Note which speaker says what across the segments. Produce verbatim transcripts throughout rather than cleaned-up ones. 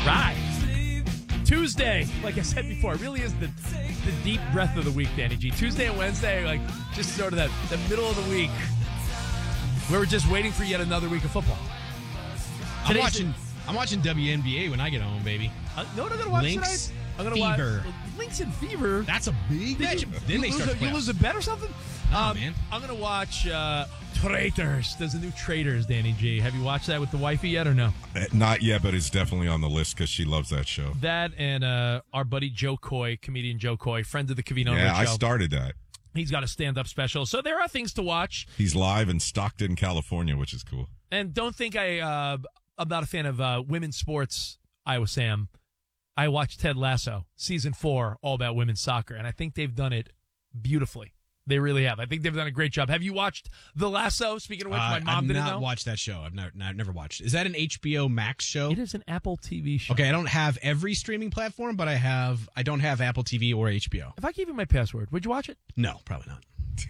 Speaker 1: Right. Tuesday, like I said before, it really is the the deep breath of the week, Danny G. Tuesday and Wednesday, like just sort of that the middle of the week where we're just waiting for yet another week of football.
Speaker 2: I'm
Speaker 1: Today's
Speaker 2: watching.
Speaker 1: the-
Speaker 2: I'm watching W N B A when I get home, baby.
Speaker 1: Uh, no, I'm gonna watch
Speaker 2: Lynx
Speaker 1: tonight. I'm gonna
Speaker 2: Fever.
Speaker 1: watch Lynx and Fever.
Speaker 2: That's a big
Speaker 1: Did
Speaker 2: match.
Speaker 1: you,
Speaker 2: Then
Speaker 1: you
Speaker 2: they
Speaker 1: lose
Speaker 2: start.
Speaker 1: a,
Speaker 2: the
Speaker 1: you lose
Speaker 2: playoffs.
Speaker 1: a bet or something?
Speaker 2: No, man.
Speaker 1: I'm gonna watch uh, Traitors. There's a new Traitors, Danny G. Have you watched that with the wifey yet or no?
Speaker 3: Uh, Not yet, but it's definitely on the list because she loves that show.
Speaker 1: That and uh, our buddy Joe Coy, comedian Joe Coy, friend of the Cavino
Speaker 3: Yeah,
Speaker 1: Rich
Speaker 3: I
Speaker 1: Show.
Speaker 3: started that.
Speaker 1: He's got a stand-up special, so there are things to watch.
Speaker 3: He's live in Stockton, California, which is cool.
Speaker 1: And don't think I, uh, I'm not a fan of uh, women's sports, Iowa Sam. I watched Ted Lasso, season four, all about women's soccer, and I think they've done it beautifully. They really have. I think they've done a great job. Have you watched The Lasso? Speaking of which, my
Speaker 2: Uh,
Speaker 1: mom
Speaker 2: I've
Speaker 1: didn't
Speaker 2: not
Speaker 1: know.
Speaker 2: watched that show. I've never, I've never watched it. Is that an H B O Max show?
Speaker 1: It is an Apple T V show.
Speaker 2: Okay, I don't have every streaming platform, but I have. I don't have Apple T V or H B O.
Speaker 1: If I gave you my password, would you watch it?
Speaker 2: No, probably not.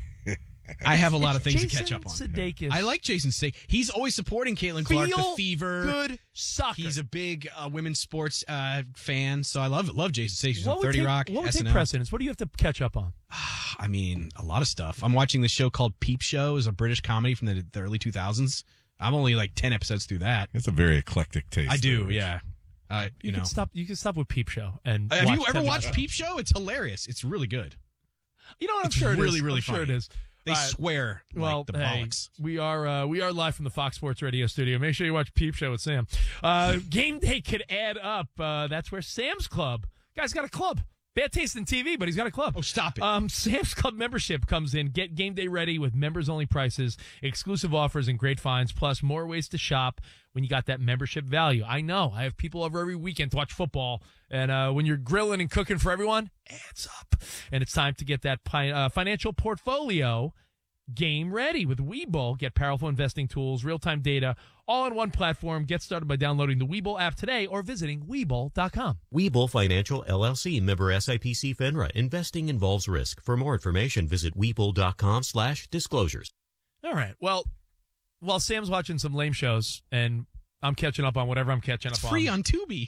Speaker 2: I have a lot of things
Speaker 1: Jason
Speaker 2: to catch up on.
Speaker 1: Sudeikis.
Speaker 2: I like Jason Sudeikis. He's always supporting Caitlin Clark,
Speaker 1: Feel
Speaker 2: the Fever.
Speaker 1: good soccer.
Speaker 2: He's a big uh, women's sports uh, fan, so I love love Jason Sudeikis. He's
Speaker 1: what
Speaker 2: on
Speaker 1: would
Speaker 2: thirty
Speaker 1: take,
Speaker 2: Rock,
Speaker 1: What would
Speaker 2: S N
Speaker 1: take
Speaker 2: L.
Speaker 1: precedence? What do you have to catch up on?
Speaker 2: I mean, a lot of stuff. I'm watching this show called Peep Show. It's a British comedy from the, the early two thousands. I'm only like ten episodes through that.
Speaker 3: It's a very eclectic taste.
Speaker 2: I do,
Speaker 3: there.
Speaker 2: yeah. Uh, you,
Speaker 1: You,
Speaker 2: know,
Speaker 1: can stop. You can stop with Peep Show and
Speaker 2: have
Speaker 1: watch
Speaker 2: you ever
Speaker 1: Ted
Speaker 2: watched
Speaker 1: Lasso.
Speaker 2: Peep Show? It's hilarious. It's really good.
Speaker 1: You know what? I'm
Speaker 2: It's
Speaker 1: sure it is.
Speaker 2: really, really
Speaker 1: I'm sure
Speaker 2: funny.
Speaker 1: it is.
Speaker 2: They
Speaker 1: All right.
Speaker 2: swear
Speaker 1: Well,
Speaker 2: like the
Speaker 1: hey,
Speaker 2: bollocks.
Speaker 1: we are uh, we are live from the Fox Sports Radio studio. Make sure you watch Peep Show with Sam. Uh, game day could add up. Uh, that's where Sam's Club. Guy's got a club. Bad taste in T V, but he's got a club.
Speaker 2: Oh, stop it.
Speaker 1: Um, Sam's Club membership comes in. Get game day ready with members-only prices, exclusive offers, and great finds, plus more ways to shop when you got that membership value. I know. I have people over every weekend to watch football, and uh, when you're grilling and cooking for everyone, adds up. And it's time to get that pi- uh, financial portfolio game ready with Webull. Get powerful investing tools, real-time data, all on one platform. Get started by downloading the Webull app today or visiting Webull dot com.
Speaker 4: Webull Financial, L L C, member S I P C FINRA. Investing involves risk. For more information, visit Webull dot com slash disclosures.
Speaker 1: All right. Well, while Sam's watching some lame shows and I'm catching up on whatever I'm catching
Speaker 2: It's
Speaker 1: up
Speaker 2: free
Speaker 1: on.
Speaker 2: on Tubi.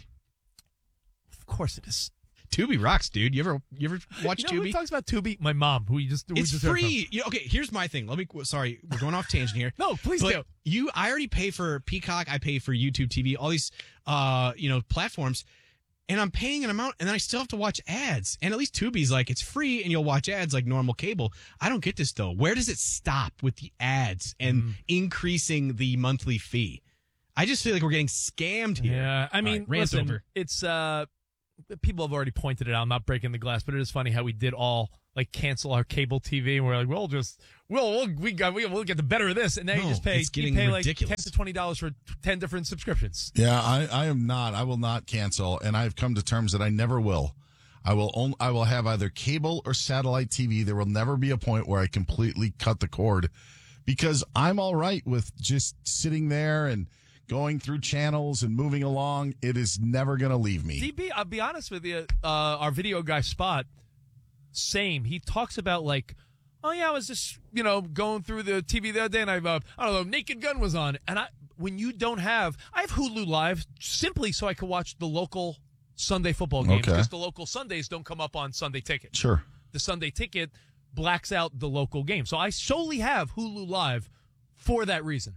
Speaker 1: Of course it is.
Speaker 2: Tubi rocks, dude. You ever you ever watch
Speaker 1: You know who
Speaker 2: Tubi?
Speaker 1: talks about Tubi? My mom, who you just who we
Speaker 2: It's
Speaker 1: just heard
Speaker 2: free. You know, okay, here's my thing. Let me. Sorry, we're going off tangent here.
Speaker 1: No, please
Speaker 2: But
Speaker 1: do.
Speaker 2: You, I already pay for Peacock. I pay for YouTube T V. All these, uh, you know, platforms, and I'm paying an amount, and then I still have to watch ads. And at least Tubi's like it's free, and you'll watch ads like normal cable. I don't get this though. Where does it stop with the ads and
Speaker 1: Mm.
Speaker 2: increasing the monthly fee? I just feel like we're getting scammed here.
Speaker 1: Yeah, I
Speaker 2: All
Speaker 1: mean,
Speaker 2: right, rant
Speaker 1: listen,
Speaker 2: over.
Speaker 1: it's uh, people have already pointed it out. I'm not breaking the glass, but it is funny how we did all like cancel our cable T V, and we're like, we'll just we'll we'll we got we, we'll get the better of this, and now
Speaker 2: No,
Speaker 1: you just pay
Speaker 2: it's getting
Speaker 1: you pay
Speaker 2: ridiculous.
Speaker 1: like ten to twenty dollars for ten different subscriptions.
Speaker 5: Yeah, I, I am not. I will not cancel, and I've come to terms that I never will. I will only, I will have either cable or satellite T V. There will never be a point where I completely cut the cord because I'm all right with just sitting there and going through channels and moving along. It is never going to leave me.
Speaker 1: D B, I'll be honest with you. Uh, our video guy Spot, same. He talks about like, oh yeah, I was just you know going through the T V the other day, and I've uh, I don't know, Naked Gun was on, and I when you don't have, I have Hulu Live simply so I can watch the local Sunday football games
Speaker 5: Okay.
Speaker 1: because the local Sundays don't come up on Sunday Ticket.
Speaker 5: Sure.
Speaker 1: The Sunday Ticket blacks out the local game, so I solely have Hulu Live for that reason.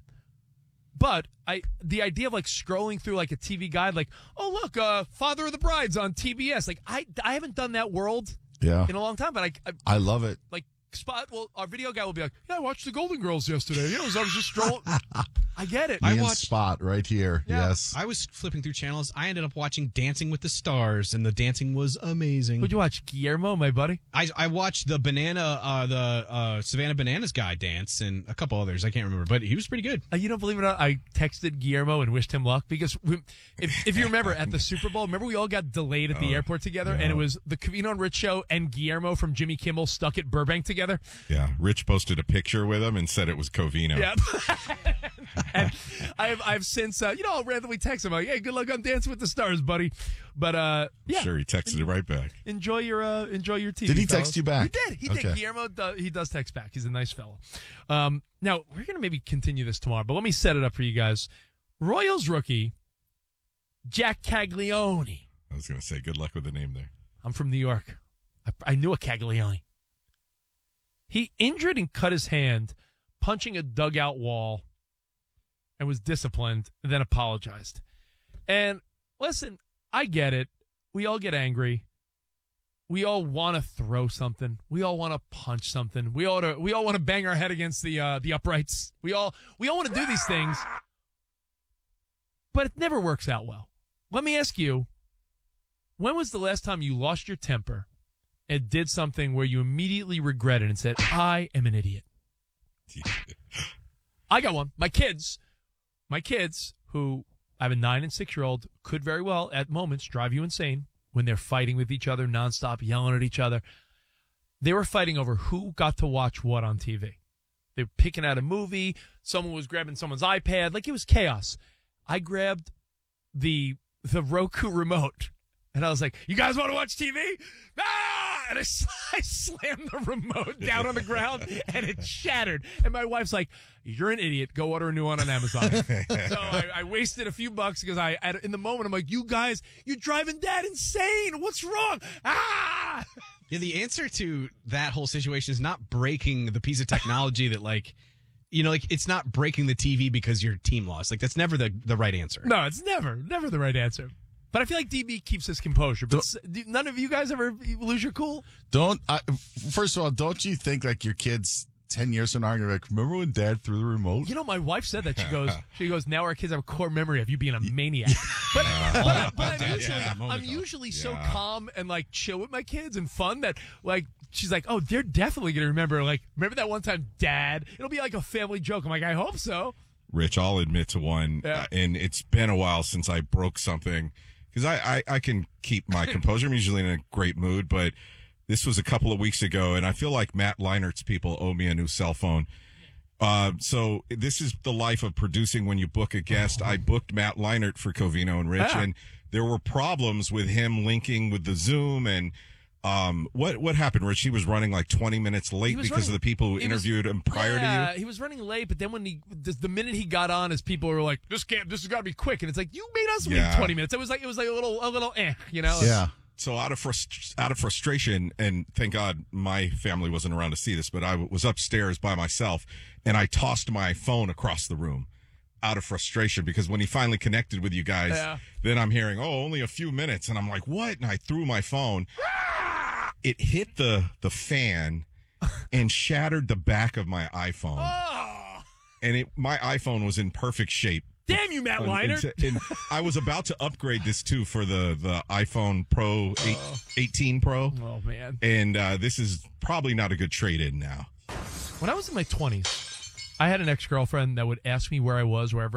Speaker 1: But I, the idea of like scrolling through like a T V guide, like, oh look, uh, Father of the Bride's on T B S. Like I, I haven't done that world
Speaker 5: Yeah.
Speaker 1: in a long time. But I, I
Speaker 5: I love it.
Speaker 1: like Spot. Well, our video guy will be like, yeah, I watched the Golden Girls yesterday. You know, as I was just strolling. I get it.
Speaker 5: Me
Speaker 2: I
Speaker 5: and
Speaker 2: watched-
Speaker 5: Spot right here.
Speaker 2: Yeah,
Speaker 5: Yes.
Speaker 2: I was flipping through channels. I ended up watching Dancing with the Stars, and the dancing was amazing.
Speaker 1: Would you watch Guillermo, my buddy?
Speaker 2: I I watched the banana, uh, the uh, Savannah Bananas guy dance, and a couple others. I can't remember, but he was pretty good.
Speaker 1: Uh, you don't believe it or not, I texted Guillermo and wished him luck because we, if, if you remember at the Super Bowl, remember we all got delayed at the
Speaker 3: Oh,
Speaker 1: airport together,
Speaker 3: yeah.
Speaker 1: and it was the Covino and Rich show and Guillermo from Jimmy Kimmel stuck at Burbank together.
Speaker 3: Yeah, Rich posted a picture with him and said it was Covino.
Speaker 1: Yeah. And I've I've since uh, you know I'll randomly text him like, hey, good luck on Dancing with the Stars, buddy. But uh, yeah,
Speaker 3: Sure, he texted it right back.
Speaker 1: enjoy your uh, enjoy your T V.
Speaker 5: Did he
Speaker 1: fellas.
Speaker 5: text you back?
Speaker 1: He did. He did.
Speaker 5: Okay.
Speaker 1: Guillermo, does, he does text back. He's a nice fellow. Um, now we're gonna maybe continue this tomorrow, but let me set it up for you guys. Royals rookie Jack Caglione.
Speaker 3: I was going to say, good luck with the name there.
Speaker 1: I'm from New York. I, I knew a Caglione. He injured and cut his hand punching a dugout wall and was disciplined and then apologized. And listen, I get it. We all get angry. We all want to throw something. We all want to punch something. We all to, we all want to bang our head against the uh, the uprights. We all we all want to do these things, but it never works out well. Let me ask you, when was the last time you lost your temper and did something where you immediately regretted and said, I am an idiot? I got one. My kids, my kids, who I have a nine and six year old, could very well at moments drive you insane when they're fighting with each other nonstop, yelling at each other. They were fighting over who got to watch what on T V. They were picking out a movie. Someone was grabbing someone's iPad. Like, it was chaos. I grabbed the the Roku remote, and I was like, you guys want to watch T V? Ah! And I, I slammed the remote down on the ground, and it shattered. And my wife's like, you're an idiot. Go order a new one on Amazon. So I, I wasted a few bucks because I, at, in the moment, I'm like, you guys, you're driving Dad insane. What's wrong? Ah!
Speaker 2: Yeah, the answer to that whole situation is not breaking the piece of technology that, like, you know, like, it's not breaking the T V because your team lost. Like, that's never the, the right answer.
Speaker 1: No, it's never, never the right answer. But I feel like D B keeps his composure. But s- do none of you guys ever lose your cool?
Speaker 5: Don't. I, first of all, don't you think like your kids ten years from now are gonna be like, remember when Dad threw the remote?
Speaker 1: You know, my wife said that. She goes, she goes. Now our kids have a core memory of you being a maniac. But, but, but I'm usually,
Speaker 2: Yeah,
Speaker 1: I'm usually so
Speaker 3: Yeah.
Speaker 1: calm and like chill with my kids and fun that like she's like, oh, they're definitely gonna remember. Like, remember that one time, Dad? It'll be like a family joke. I'm like, I hope so.
Speaker 3: Rich, I'll admit to one,
Speaker 1: Yeah.
Speaker 3: uh, and it's been a while since I broke something, because I, I, I can keep my composure. I'm usually in a great mood, but this was a couple of weeks ago, and I feel like Matt Leinert's people owe me a new cell phone. Uh, so this is the life of producing when you book a guest. I booked Matt Leinart for Covino and Rich,
Speaker 1: Ah.
Speaker 3: and there were problems with him linking with the Zoom. And um, what what happened, Rich? He was running like twenty minutes late
Speaker 1: was
Speaker 3: because
Speaker 1: running-
Speaker 3: of the people who
Speaker 1: he was-
Speaker 3: interviewed him prior
Speaker 1: yeah,
Speaker 3: to you.
Speaker 1: he was running late, but then when he, the, the minute he got on, his people were like, "This can't, this has got to be quick," and it's like, you made us wait
Speaker 3: Yeah.
Speaker 1: twenty minutes. It was like, it was like a little, a little, eh, you know?
Speaker 5: Yeah.
Speaker 3: So out of frust- out of frustration, and thank God my family wasn't around to see this, but I w- was upstairs by myself, and I tossed my phone across the room out of frustration, because when he finally connected with you guys,
Speaker 1: Yeah.
Speaker 3: then I'm hearing, oh, only a few minutes, and I'm like, what? And I threw my phone. It hit the the fan and shattered the back of my iPhone,
Speaker 1: Oh,
Speaker 3: and it my iPhone was in perfect shape.
Speaker 1: damn you, Matt
Speaker 3: And-
Speaker 1: Leinart.
Speaker 3: and, and I was about to upgrade this too for the the iPhone Pro eight, eighteen Pro.
Speaker 1: Oh man.
Speaker 3: And uh, this is probably not a good trade-in now.
Speaker 1: When I was in my twenties, I had an ex-girlfriend that would ask me where I was wherever